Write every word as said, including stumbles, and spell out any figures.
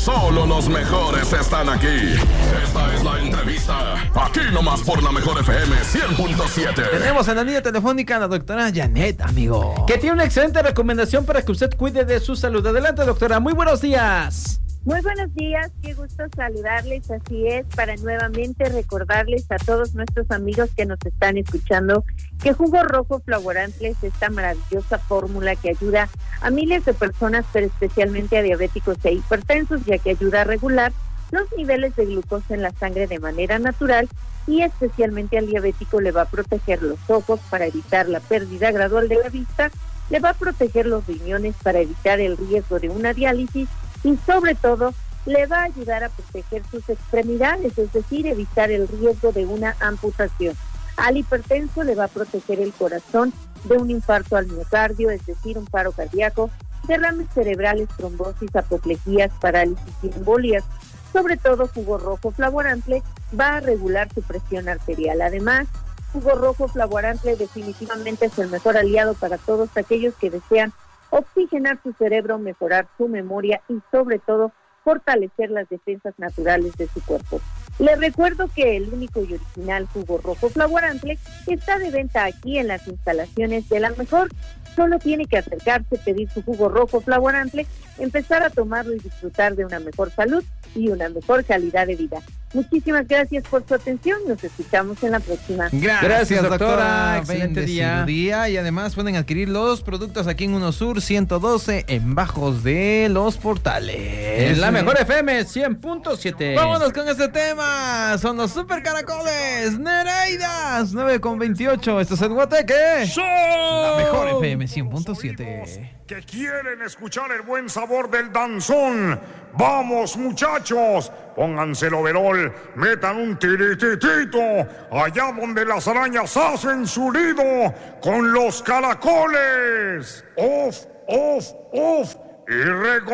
solo los mejores están aquí. Esta es la entrevista, aquí nomás por la Mejor F M cien punto siete. Tenemos en la línea telefónica a la doctora Janet, amigo, que tiene una excelente recomendación para que usted cuide de su salud. Adelante, doctora, muy buenos días. Muy buenos días, qué gusto saludarles, así es, para nuevamente recordarles a todos nuestros amigos que nos están escuchando que Jugo Rojo Flavorantes es esta maravillosa fórmula que ayuda a miles de personas, pero especialmente a diabéticos e hipertensos, ya que ayuda a regular los niveles de glucosa en la sangre de manera natural y especialmente al diabético le va a proteger los ojos para evitar la pérdida gradual de la vista, le va a proteger los riñones para evitar el riesgo de una diálisis y sobre todo le va a ayudar a proteger sus extremidades, es decir, evitar el riesgo de una amputación. Al hipertenso le va a proteger el corazón de un infarto al miocardio, es decir, un paro cardíaco, derrames cerebrales, trombosis, apoplejías, parálisis y embolias. Sobre todo, Jugo Rojo Flavorantle va a regular su presión arterial. Además, Jugo Rojo Flavorantle definitivamente es el mejor aliado para todos aquellos que desean oxigenar su cerebro, mejorar su memoria y sobre todo fortalecer las defensas naturales de su cuerpo. Les recuerdo que el único y original Jugo Rojo Flavorantle está de venta aquí en las instalaciones de La Mejor. Solo tiene que acercarse, pedir su Jugo Rojo Flavorantle, empezar a tomarlo y disfrutar de una mejor salud y una mejor calidad de vida. Muchísimas gracias por su atención. Nos escuchamos en la próxima. Gracias, Gracias, doctora. doctora. Excelente Día. día. Y además pueden adquirir los productos aquí en UnoSur ciento doce en Bajos de los Portales. En la Mejor F M cien punto siete. Vámonos con este tema. Son los Super Caracoles Nereidas nueve con veintiocho. Esto es el Guateque. ¡Show! La Mejor F M cien punto siete. Que quieren escuchar el buen sabor del danzón. Vamos, muchachos, pónganse el overol, metan un tirititito allá donde las arañas hacen su nido con los caracoles. Off, off, off. Y